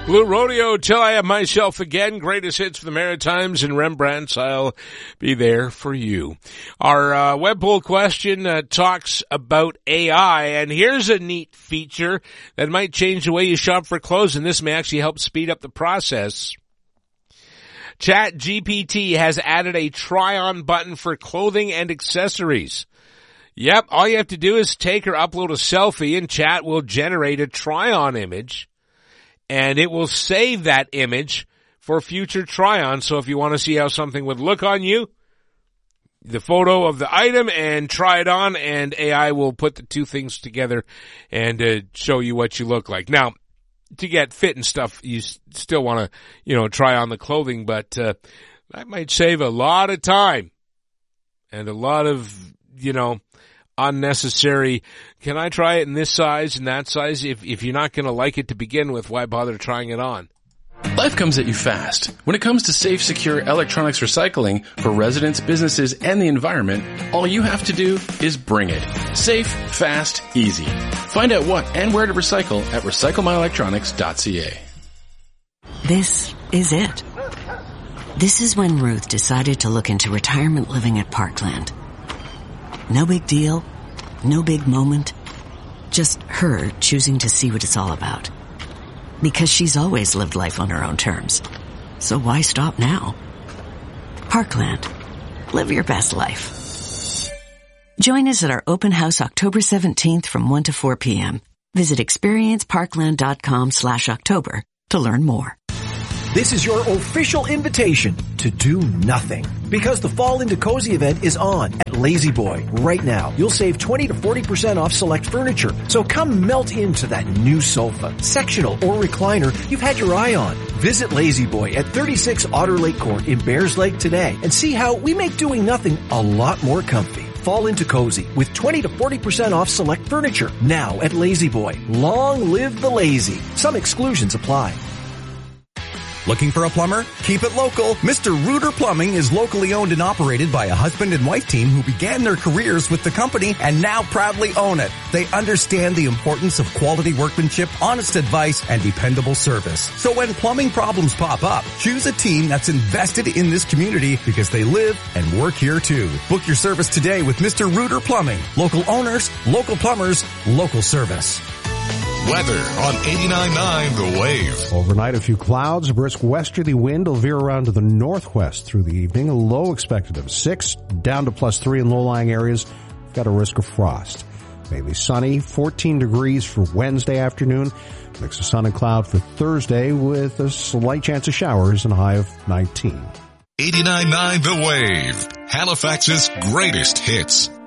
Blue Rodeo, Till I Have Myself Again, greatest hits for the Maritimes and Rembrandts. I'll be there for you. Our web poll question talks about AI, and here's a neat feature that might change the way you shop for clothes, and this may actually help speed up the process. ChatGPT has added a try-on button for clothing and accessories. Yep, all you have to do is take or upload a selfie, and Chat will generate a try-on image. And it will save that image for future try-on. So if you want to see how something would look on you, the photo of the item and try it on, and AI will put the two things together and show you what you look like. Now, to get fit and stuff, you still want to, try on the clothing, but that might save a lot of time and a lot of, unnecessary, can I try it in this size and that size? If you're not going to like it to begin with, why bother trying it on? Life comes at you fast. When it comes to safe, secure electronics recycling for residents, businesses, and the environment, all you have to do is bring it. Safe, fast, easy. Find out what and where to recycle at recyclemyelectronics.ca. This is it. This is when Ruth decided to look into retirement living at Parkland. No big deal, no big moment, just her choosing to see what it's all about. Because she's always lived life on her own terms. So why stop now? Parkland. Live your best life. Join us at our open house October 17th from 1 to 4 p.m. Visit experienceparkland.com/October to learn more. This is your official invitation to do nothing. Because the Fall into Cozy event is on at Lazy Boy right now. You'll save 20 to 40% off select furniture. So come melt into that new sofa, sectional or recliner you've had your eye on. Visit Lazy Boy at 36 Otter Lake Court in Bears Lake today and see how we make doing nothing a lot more comfy. Fall into Cozy with 20 to 40% off select furniture now at Lazy Boy. Long live the lazy. Some exclusions apply. Looking for a plumber? Keep it local. Mr. Rooter Plumbing is locally owned and operated by a husband and wife team who began their careers with the company and now proudly own it. They understand the importance of quality workmanship, honest advice, and dependable service. So when plumbing problems pop up, choose a team that's invested in this community because they live and work here too. Book your service today with Mr. Rooter Plumbing. Local owners, local plumbers, local service. Weather on 89.9 The Wave. Overnight, a few clouds. A brisk westerly wind will veer around to the northwest through the evening. A low expected of 6, down to +3 in low-lying areas. We've got a risk of frost. Mainly sunny, 14 degrees for Wednesday afternoon. Mix of sun and cloud for Thursday with a slight chance of showers and a high of 19. 89.9 The Wave. Halifax's greatest hits.